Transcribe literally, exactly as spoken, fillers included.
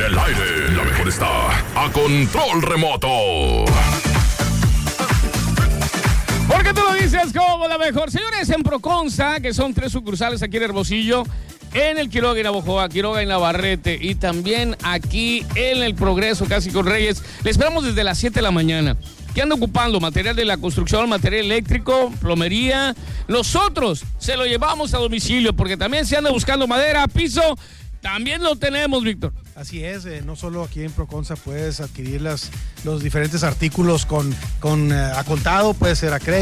el aire, la mejor está a control remoto. ¿Por qué tú lo dices como la mejor? Señores, en Proconsa, que son tres sucursales aquí en Hermosillo, en el Quiroga y Navojoa, Quiroga y Navarrete, y también aquí en el Progreso, casi con Reyes. Le esperamos desde las siete de la mañana. ¿Qué anda ocupando? Material de la construcción, material eléctrico, plomería. Nosotros se lo llevamos a domicilio, porque también se anda buscando madera, piso, también lo tenemos, Víctor. Así es, eh, no solo aquí en Proconsa puedes adquirir las, los diferentes artículos con, con eh, a contado, puede ser a crédito.